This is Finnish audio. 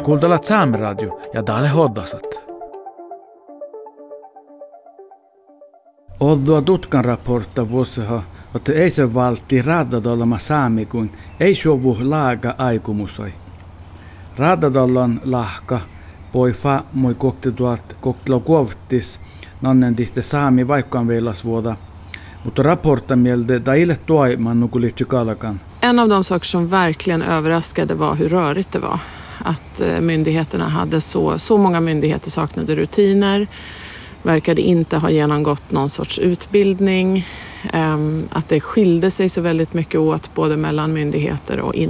kuultalat Saamiradio ja täällä hoddasat. Oddua tutkan raportta vuosiha, että ei se valti raadadolma saami kuin ei sovu laaga aikumusoi. Raadadollan lahka poifa moi koktelo kuovtis nannen tihte saami vaikkaan veilasvuoda, mutta rapporta mieltä taille tuoiman nukulitty kalakan. En av de saker som verkligen överraskade var hur rörigt det var. Att myndigheterna hade så många myndigheter saknade rutiner, verkade inte ha genomgått någon sorts utbildning, att det skilde sig så väldigt mycket åt både mellan myndigheter och